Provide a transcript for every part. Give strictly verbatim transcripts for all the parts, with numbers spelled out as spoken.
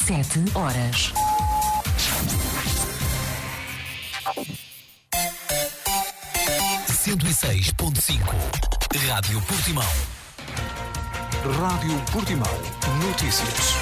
Sete horas. cento e seis ponto cinco. Rádio Portimão. Rádio Portimão. Notícias.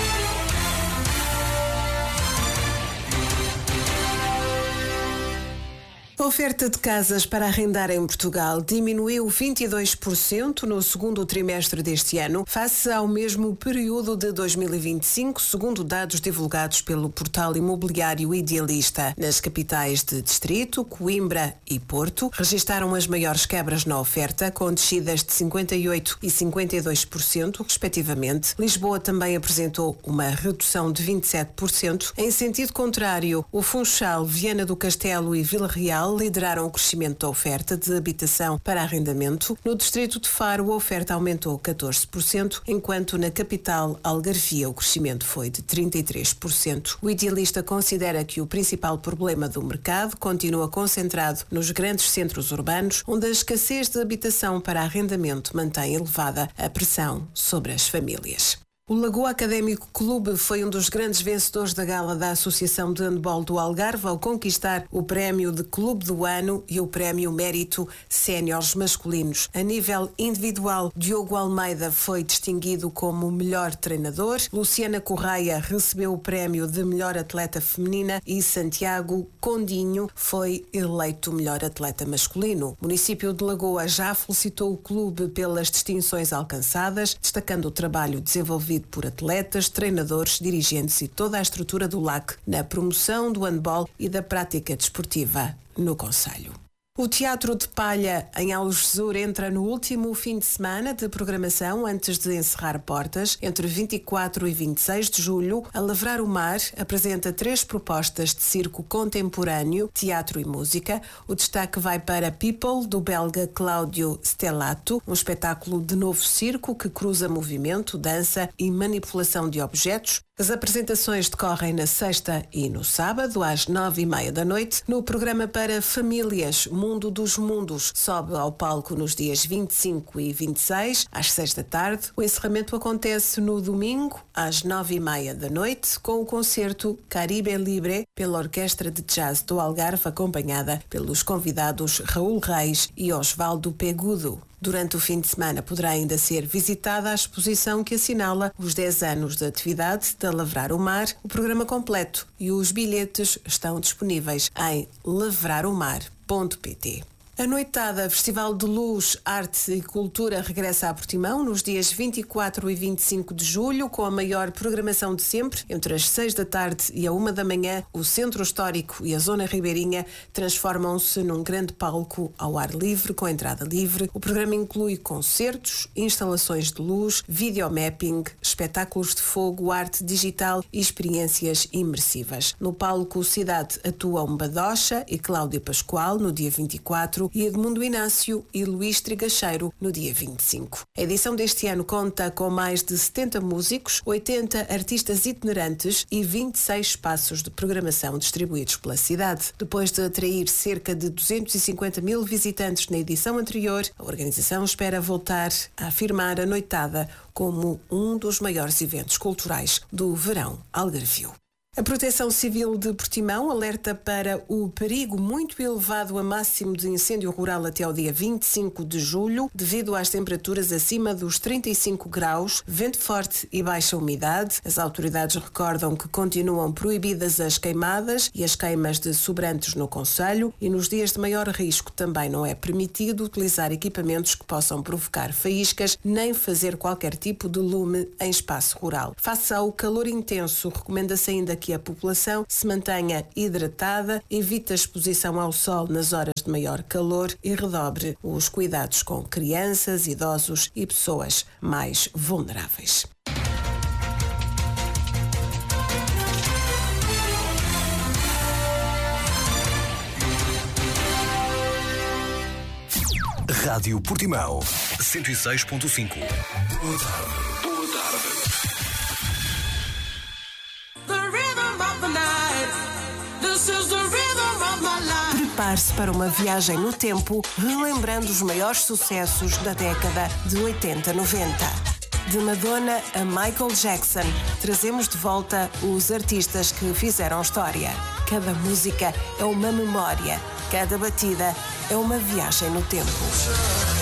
A oferta de casas para arrendar em Portugal diminuiu vinte e dois por cento no segundo trimestre deste ano, face ao mesmo período de dois mil e vinte e cinco, segundo dados divulgados pelo portal imobiliário Idealista. Nas capitais de Distrito, Coimbra e Porto, registaram as maiores quebras na oferta, com descidas de cinquenta e oito por cento e cinquenta e dois por cento, respectivamente. Lisboa também apresentou uma redução de vinte e sete por cento. Em sentido contrário, o Funchal, Viana do Castelo e Vila Real lideraram o crescimento da oferta de habitação para arrendamento. No distrito de Faro, a oferta aumentou catorze por cento, enquanto na capital Algarvia o crescimento foi de trinta e três por cento. O Idealista considera que o principal problema do mercado continua concentrado nos grandes centros urbanos, onde a escassez de habitação para arrendamento mantém elevada a pressão sobre as famílias. O Lagoa Académico Clube foi um dos grandes vencedores da gala da Associação de Handball do Algarve ao conquistar o prémio de Clube do Ano e o prémio Mérito Séniores Masculinos. A nível individual, Diogo Almeida foi distinguido como melhor treinador, Luciana Correia recebeu o prémio de melhor atleta feminina e Santiago Condinho foi eleito melhor atleta masculino. O município de Lagoa já felicitou o clube pelas distinções alcançadas, destacando o trabalho desenvolvido por atletas, treinadores, dirigentes e toda a estrutura do L A C na promoção do handball e da prática desportiva no concelho. O Teatro de Palha, em Algesur, entra no último fim de semana de programação antes de encerrar portas. Entre vinte e quatro e vinte e seis de julho, a Lavrar o Mar apresenta três propostas de circo contemporâneo, teatro e música. O destaque vai para People, do belga Cláudio Stellato, um espetáculo de novo circo que cruza movimento, dança e manipulação de objetos. As apresentações decorrem na sexta e no sábado, às nove e meia da noite. No programa para famílias, Mundo dos Mundos sobe ao palco nos dias vinte e cinco e vinte e seis, às seis da tarde. O encerramento acontece no domingo, às nove e meia da noite, com o concerto Caribe Libre pela Orquestra de Jazz do Algarve, acompanhada pelos convidados Raul Reis e Osvaldo Pegudo. Durante o fim de semana poderá ainda ser visitada a exposição que assinala os dez anos de atividade da Lavrar o Mar. O programa completo e os bilhetes estão disponíveis em lavraromar ponto pt. A noitada Festival de Luz, Arte e Cultura regressa a Portimão nos dias vinte e quatro e vinte e cinco de julho, com a maior programação de sempre. Entre as seis da tarde e a uma da manhã, o Centro Histórico e a Zona Ribeirinha transformam-se num grande palco ao ar livre, com entrada livre. O programa inclui concertos, instalações de luz, videomapping, espetáculos de fogo, arte digital e experiências imersivas. No palco Cidade atuam Badocha e Cláudia Pascoal no dia vinte e quatro, e Edmundo Inácio e Luís Trigacheiro no dia vinte e cinco. A edição deste ano conta com mais de setenta músicos, oitenta artistas itinerantes e vinte e seis espaços de programação distribuídos pela cidade. Depois de atrair cerca de duzentos e cinquenta mil visitantes na edição anterior, a organização espera voltar a afirmar a noitada como um dos maiores eventos culturais do verão algarvio. A Proteção Civil de Portimão alerta para o perigo muito elevado a máximo de incêndio rural até ao dia vinte e cinco de julho, devido às temperaturas acima dos trinta e cinco graus, vento forte e baixa umidade. As autoridades recordam que continuam proibidas as queimadas e as queimas de sobrantes no concelho, e nos dias de maior risco também não é permitido utilizar equipamentos que possam provocar faíscas, nem fazer qualquer tipo de lume em espaço rural. Face ao calor intenso, recomenda-se ainda que a população se mantenha hidratada, evite a exposição ao sol nas horas de maior calor e redobre os cuidados com crianças, idosos e pessoas mais vulneráveis. Rádio Portimão cento e seis ponto cinco. Boa tarde. Boa tarde. Prepare-se para uma viagem no tempo, relembrando os maiores sucessos da década de oitenta noventa. De Madonna a Michael Jackson, trazemos de volta os artistas que fizeram história. Cada música é uma memória, cada batida é uma viagem no tempo.